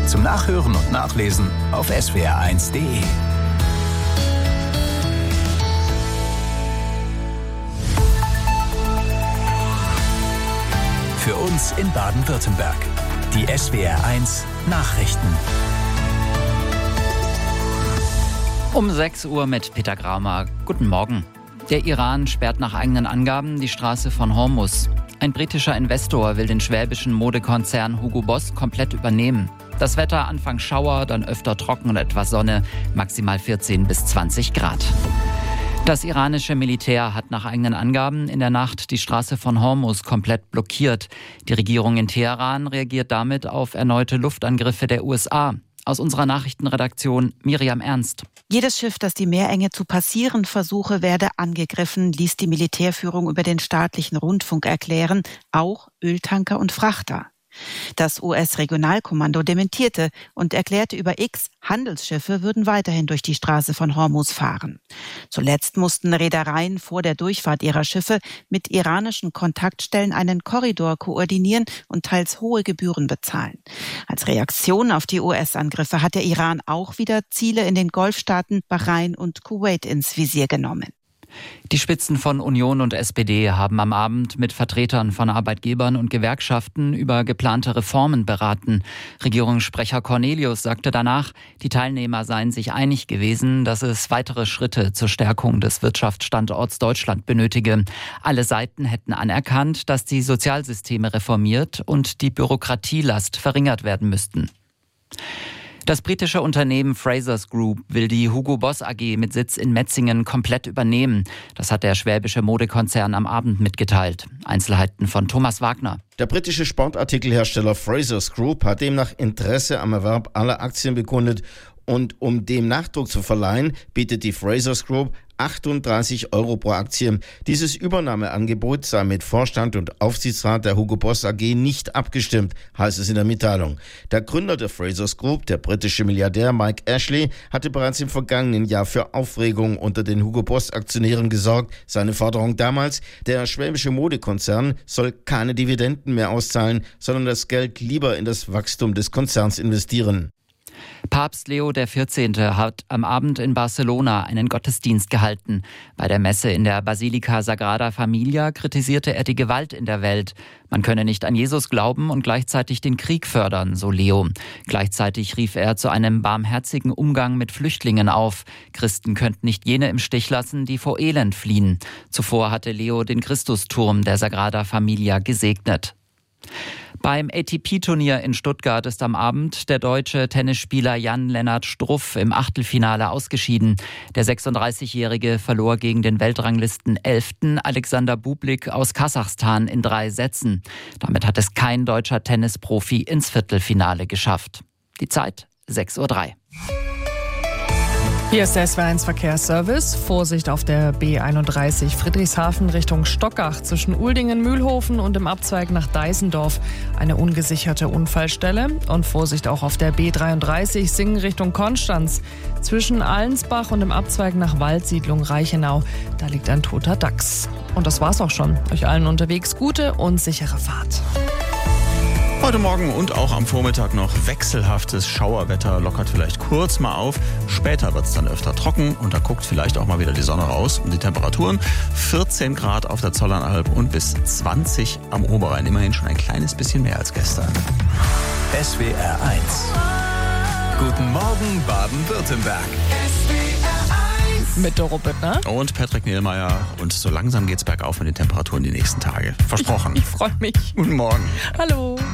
Zum Nachhören und Nachlesen auf swr1.de. Für uns in Baden-Württemberg. Die SWR1 Nachrichten. Um 6 Uhr mit Peter Graumer. Guten Morgen. Der Iran sperrt nach eigenen Angaben die Straße von Hormuz. Ein britischer Investor will den schwäbischen Modekonzern Hugo Boss komplett übernehmen. Das Wetter anfangs Schauer, dann öfter trocken und etwas Sonne, maximal 14 bis 20 Grad. Das iranische Militär hat nach eigenen Angaben in der Nacht die Straße von Hormuz komplett blockiert. Die Regierung in Teheran reagiert damit auf erneute Luftangriffe der USA. Aus unserer Nachrichtenredaktion Miriam Ernst. Jedes Schiff, das die Meerenge zu passieren versuche, werde angegriffen, ließ die Militärführung über den staatlichen Rundfunk erklären, auch Öltanker und Frachter. Das US-Regionalkommando dementierte und erklärte über X, Handelsschiffe würden weiterhin durch die Straße von Hormuz fahren. Zuletzt mussten Reedereien vor der Durchfahrt ihrer Schiffe mit iranischen Kontaktstellen einen Korridor koordinieren und teils hohe Gebühren bezahlen. Als Reaktion auf die US-Angriffe hat der Iran auch wieder Ziele in den Golfstaaten Bahrain und Kuwait ins Visier genommen. Die Spitzen von Union und SPD haben am Abend mit Vertretern von Arbeitgebern und Gewerkschaften über geplante Reformen beraten. Regierungssprecher Cornelius sagte danach, die Teilnehmer seien sich einig gewesen, dass es weitere Schritte zur Stärkung des Wirtschaftsstandorts Deutschland benötige. Alle Seiten hätten anerkannt, dass die Sozialsysteme reformiert und die Bürokratielast verringert werden müssten. Das britische Unternehmen Frasers Group will die Hugo Boss AG mit Sitz in Metzingen komplett übernehmen. Das hat der schwäbische Modekonzern am Abend mitgeteilt. Einzelheiten von Thomas Wagner. Der britische Sportartikelhersteller Frasers Group hat demnach Interesse am Erwerb aller Aktien bekundet. Und um dem Nachdruck zu verleihen, bietet die Frasers Group 38 € pro Aktie. Dieses Übernahmeangebot sei mit Vorstand und Aufsichtsrat der Hugo Boss AG nicht abgestimmt, heißt es in der Mitteilung. Der Gründer der Frasers Group, der britische Milliardär Mike Ashley, hatte bereits im vergangenen Jahr für Aufregung unter den Hugo Boss Aktionären gesorgt. Seine Forderung damals: der schwäbische Modekonzern soll keine Dividenden mehr auszahlen, sondern das Geld lieber in das Wachstum des Konzerns investieren. Papst Leo XIV. Hat am Abend in Barcelona einen Gottesdienst gehalten. Bei der Messe in der Basilika Sagrada Familia kritisierte er die Gewalt in der Welt. Man könne nicht an Jesus glauben und gleichzeitig den Krieg fördern, so Leo. Gleichzeitig rief er zu einem barmherzigen Umgang mit Flüchtlingen auf. Christen könnten nicht jene im Stich lassen, die vor Elend fliehen. Zuvor hatte Leo den Christusturm der Sagrada Familia gesegnet. Beim ATP-Turnier in Stuttgart ist am Abend der deutsche Tennisspieler Jan-Lennart Struff im Achtelfinale ausgeschieden. Der 36-Jährige verlor gegen den Weltranglisten 11. Alexander Bublik aus Kasachstan in 3 Sätzen. Damit hat es kein deutscher Tennisprofi ins Viertelfinale geschafft. Die Zeit 6:03 Uhr. Hier ist der SWR1 Verkehrsservice. Vorsicht auf der B31 Friedrichshafen Richtung Stockach zwischen Uldingen-Mühlhofen und dem Abzweig nach Deisendorf. Eine ungesicherte Unfallstelle. Und Vorsicht auch auf der B33 Singen Richtung Konstanz zwischen Allensbach und dem Abzweig nach Waldsiedlung Reichenau. Da liegt ein toter Dachs. Und das war's auch schon. Euch allen unterwegs gute und sichere Fahrt. Heute Morgen und auch am Vormittag noch wechselhaftes Schauerwetter, lockert vielleicht kurz mal auf. Später wird es dann öfter trocken und da guckt vielleicht auch mal wieder die Sonne raus. Und die Temperaturen 14 Grad auf der Zollernalb und bis 20 am Oberrhein. Immerhin schon ein kleines bisschen mehr als gestern. SWR1. Guten Morgen Baden-Württemberg. Mit Doro Büttner und Patrick Nielmeier. Und so langsam geht's bergauf mit den Temperaturen die nächsten Tage. Versprochen. Ich freue mich. Guten Morgen. Hallo.